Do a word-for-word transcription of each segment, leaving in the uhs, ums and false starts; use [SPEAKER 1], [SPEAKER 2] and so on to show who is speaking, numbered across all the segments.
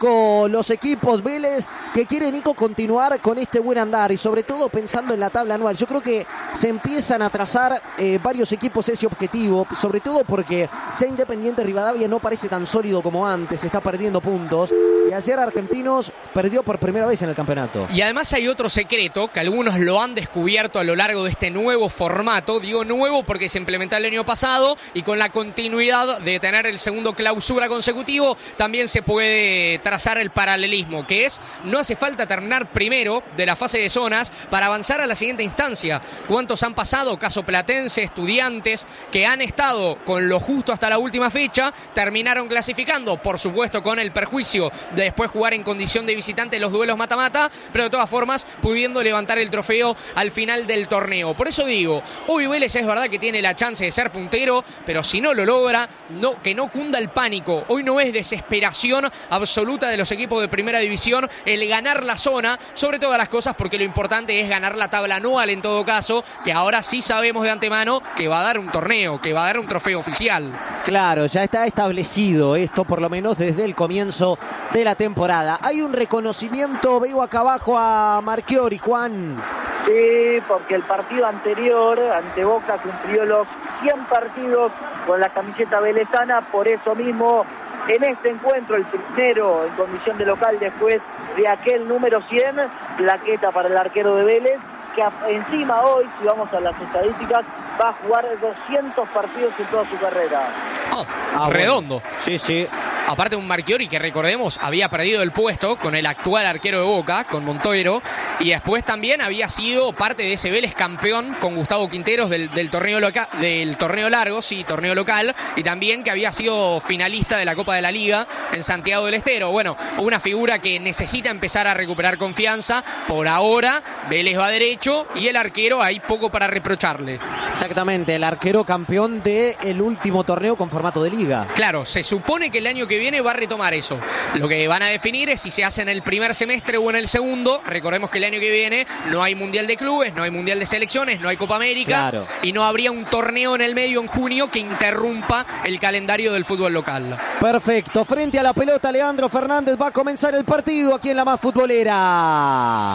[SPEAKER 1] poco los equipos Vélez que quieren, Nico, continuar con este buen andar y sobre todo pensando en la tabla anual. Yo creo que se empiezan a trazar eh, varios equipos ese objetivo, sobre todo porque ya Independiente Rivadavia no parece tan sólido como antes, está perdiendo puntos y ayer Argentinos perdió por primera vez en el campeonato.
[SPEAKER 2] Y además hay otro secreto que algunos lo han descubierto a lo largo de este nuevo formato, digo nuevo porque se implementó el año pasado y con la continuidad de tener el segundo clausura consecutivo también se puede trazar el paralelismo, que es no hace falta terminar primero de la fase de zonas para avanzar a la siguiente instancia. ¿Cuántos han pasado? Caso Platense, Estudiantes, que han estado con lo justo hasta la última fecha, terminaron clasificando, por supuesto con el perjuicio de después jugar en condición de visitante los duelos mata-mata, pero de todas formas pudiendo levantar el trofeo al final del torneo. Por eso digo, hoy Vélez es verdad que tiene la chance de ser puntero, pero si no lo logra, no, que no cunda el pánico. Hoy no es desesperación absoluta de los equipos de primera división el ganar la zona, sobre todas las cosas, porque lo importante es ganar la tabla anual en todo caso, que ahora sí sabemos de antemano que va a dar un torneo, que va a dar un trofeo oficial.
[SPEAKER 1] Claro, ya está establecido esto por lo menos desde el comienzo de la temporada. Hay un reconocimiento, veo acá abajo a Marchiori, Juan.
[SPEAKER 3] Sí, porque el partido anterior ante Boca cumplió los cien partidos con la camiseta velezana, por eso mismo en este encuentro, el primero en condición de local después de aquel número cien, plaqueta para el arquero de Vélez, que encima hoy, si vamos a las estadísticas, va a jugar doscientos partidos en toda su carrera.
[SPEAKER 2] Oh, ah, redondo.
[SPEAKER 1] Bueno. Sí, sí.
[SPEAKER 2] Aparte un Marchiori que, recordemos, había perdido el puesto con el actual arquero de Boca, con Montoiro, y después también había sido parte de ese Vélez campeón con Gustavo Quinteros del, del, torneo, loca, del torneo largo, sí, torneo local, y también que había sido finalista de la Copa de la Liga en Santiago del Estero. Bueno, una figura que necesita empezar a recuperar confianza. Por ahora, Vélez va derecho y el arquero hay poco para reprocharle.
[SPEAKER 1] Exactamente, el arquero campeón del último torneo con formato de liga.
[SPEAKER 2] Claro, se supone que el año que viene va a retomar eso. Lo que van a definir es si se hace en el primer semestre o en el segundo. Recordemos que el año que viene no hay Mundial de Clubes, no hay Mundial de Selecciones, no hay Copa América.
[SPEAKER 1] Claro. Y
[SPEAKER 2] no habría un torneo en el medio en junio que interrumpa el calendario del fútbol local.
[SPEAKER 1] Perfecto, frente a la pelota Leandro Fernández va a comenzar el partido aquí en la más futbolera.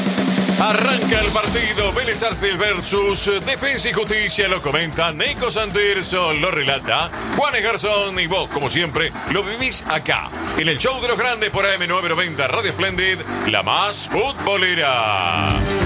[SPEAKER 4] Arranca el partido Vélez Sarsfield versus Defensa y Justicia. Lo comenta Nico Sanderson, lo relata Juanes Garzón y vos, como siempre, lo vivís acá en el show de los grandes por A M novecientos noventa Radio Splendid, la más futbolera.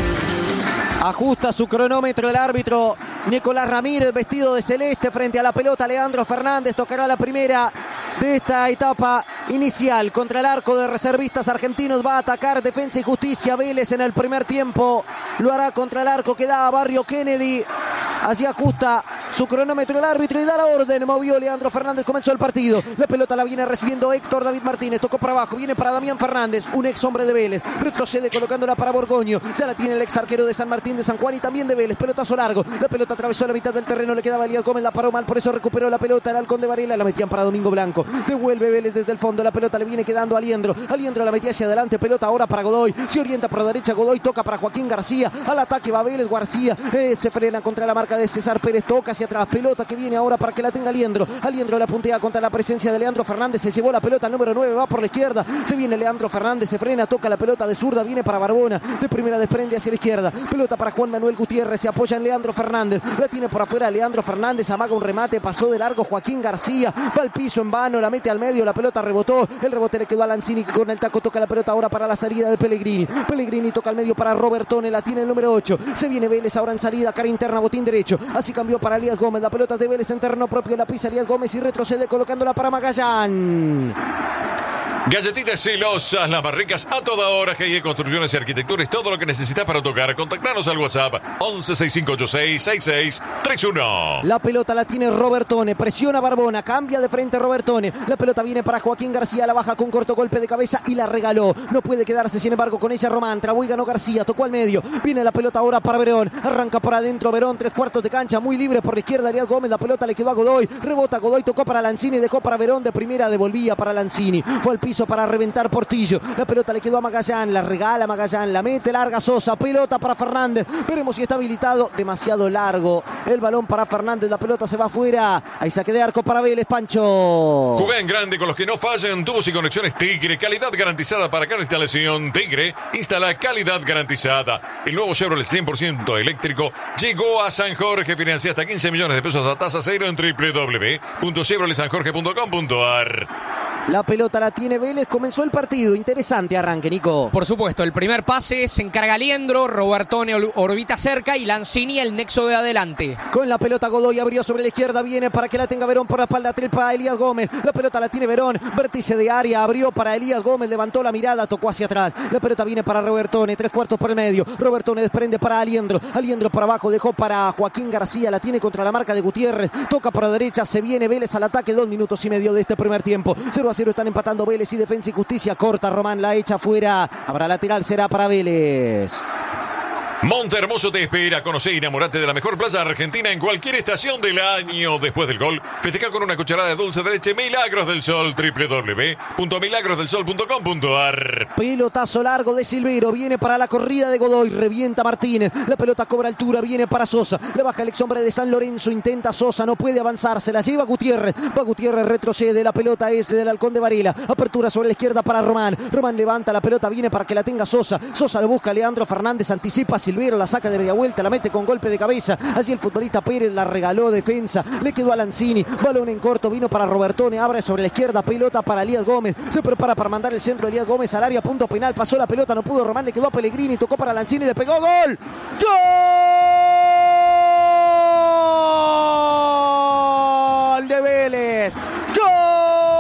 [SPEAKER 1] Ajusta su cronómetro el árbitro Nicolás Ramírez, vestido de celeste, frente a la pelota Leandro Fernández. Tocará la primera de esta etapa inicial. Contra el arco de reservistas argentinos va a atacar Defensa y Justicia. Vélez en el primer tiempo lo hará contra el arco que da a Barrio Kennedy. Así ajusta su cronómetro el árbitro y da la orden. Movió Leandro Fernández, comenzó el partido. La pelota la viene recibiendo Héctor David Martínez. Tocó para abajo, viene para Damián Fernández, un ex hombre de Vélez. Retrocede colocándola para Borgoño. Ya la tiene el ex arquero de San Martín de San Juan y también de Vélez. Pelotazo largo. La pelota atravesó la mitad del terreno. Le quedaba Elías Gómez, la paró mal, por eso recuperó la pelota el Halcón de Varela. La metían para Domingo Blanco. Devuelve Vélez desde el fondo. La pelota le viene quedando a Aliendro. Aliendro la metía hacia adelante. Pelota ahora para Godoy. Se orienta por la derecha. Godoy toca para Joaquín García. Al ataque va Vélez. García eh, se frena contra la marca de César Pérez. Toca hacia atrás. Pelota que viene ahora para que la tenga Aliendro. Aliendro la puntea contra la presencia de Leandro Fernández. Se llevó la pelota. El número nueve va por la izquierda. Se viene Leandro Fernández. Se frena. Toca la pelota de zurda. Viene para Barbona. De primera desprende hacia la izquierda. Pelota para Juan Manuel Gutiérrez. Se apoya en Leandro Fernández. La tiene por afuera Leandro Fernández. Amaga un remate. Pasó de largo Joaquín García. Va al piso en vano. La mete al medio. La pelota rebotó. El rebote le quedó a Lanzini que con el taco toca la pelota ahora para la salida de Pellegrini. Pellegrini toca al medio para Robertone. La tiene el número ocho. Se viene Vélez ahora en salida. Cara interna. Botín derecho. Así cambió para Elías Gómez. La pelota de Vélez en terreno propio. La pisa Elías Gómez y retrocede colocándola para Magallán.
[SPEAKER 4] Galletitas celosas, las más ricas a toda hora. G I E Construcciones y Arquitecturas, todo lo que necesitas para tocar. Contactanos al WhatsApp once sesenta y cinco ochenta y seis sesenta y seis treinta y uno.
[SPEAKER 1] La pelota la tiene Robertone, presiona Barbona, cambia de frente Robertone. La pelota viene para Joaquín García, la baja con corto golpe de cabeza y la regaló. No puede quedarse, sin embargo, con ella Román. Trabó y ganó García, tocó al medio. Viene la pelota ahora para Verón. Arranca por adentro Verón, tres cuartos de cancha, muy libre por la izquierda. Elías Gómez, la pelota le quedó a Godoy. Rebota Godoy, tocó para Lanzini, dejó para Verón de primera, devolvía para Lanzini. Fue al piso piso para reventar Portillo. La pelota le quedó a Magallán, la regala a Magallán, la mete larga Sosa, pelota para Fernández. Veremos si está habilitado, demasiado largo el balón para Fernández, la pelota se va afuera. Hay saque de arco para Vélez, Pancho.
[SPEAKER 4] Juega en grande con los que no fallan, tubos y conexiones Tigre, calidad garantizada para cada instalación. Tigre instala calidad garantizada. El nuevo Chevrolet cien por ciento eléctrico llegó a San Jorge, financia hasta quince millones de pesos a tasa cero en doble u doble u doble u punto chevrolet san jorge punto com punto a r.
[SPEAKER 1] La pelota la tiene Vélez, comenzó el partido, interesante arranque, Nico.
[SPEAKER 2] Por supuesto, el primer pase se encarga Liendro, Robertone orbita cerca y Lanzini el nexo de adelante.
[SPEAKER 1] Con la pelota Godoy abrió sobre la izquierda, viene para que la tenga Verón por la espalda, trepa a Elías Gómez. La pelota la tiene Verón, vértice de área, abrió para Elías Gómez, levantó la mirada, tocó hacia atrás. La pelota viene para Robertone, tres cuartos por el medio. Robertone desprende para Aliendro, Aliendro por abajo, dejó para Joaquín García, la tiene contra la marca de Gutiérrez, toca por la derecha, se viene Vélez al ataque, dos minutos y medio de este primer tiempo. cero a cero están empatando Vélez y Defensa y Justicia, corta Román, la echa fuera, habrá lateral, será para Vélez.
[SPEAKER 4] Monte Hermoso te espera. Conoce y enamorate de la mejor playa argentina en cualquier estación del año. Después del gol, festeja con una cucharada de dulce de leche Milagros del Sol. doble u doble u doble u punto milagros del sol punto com punto a r.
[SPEAKER 1] Pelotazo largo de Silvero, viene para la corrida de Godoy, revienta Martínez, la pelota cobra altura, viene para Sosa, le baja el ex hombre de San Lorenzo, intenta Sosa, no puede avanzar, se la lleva Gutiérrez, va Gutiérrez, retrocede, la pelota es del Halcón de Varela, apertura sobre la izquierda para Román, Román levanta la pelota, viene para que la tenga Sosa, Sosa lo busca Leandro Fernández, anticipa Silvero, la saca de media vuelta, la mete con golpe de cabeza, allí el futbolista Pérez la regaló, defensa, le quedó a Lanzini, balón en corto, vino para Robertone, abre sobre la izquierda, pelota para Elías Gómez, se prepara para mandar el centro, Elías Gómez al área, punto penal, pasó la pelota, no pudo Román, le quedó a Pellegrini, tocó para Lanzini, le pegó, ¡gol! ¡Gol de Vélez!